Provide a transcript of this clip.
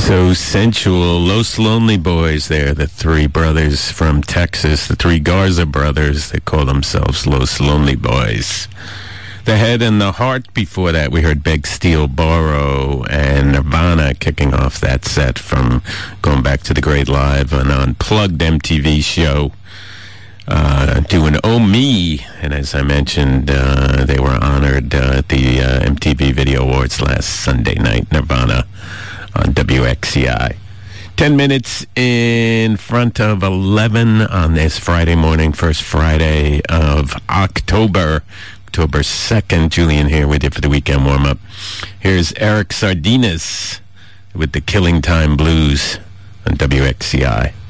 So sensual. Los Lonely Boys there, the three brothers from Texas, the three Garza brothers. They call themselves Los Lonely Boys. The Head and the Heart. Before that, we heard Big Steel Borrow and Nirvana kicking off that set from going back to the Great Live, an Unplugged MTV show. Doing Oh Me, and as I mentioned, they were honored at the MTV Video Awards last Sunday night, Nirvana on WXCI. 10 minutes in front of 11 on this Friday morning, first Friday of October 2nd. Julian here with you for the weekend warm-up. Here's Eric Sardinas with the Killing Time Blues on WXCI.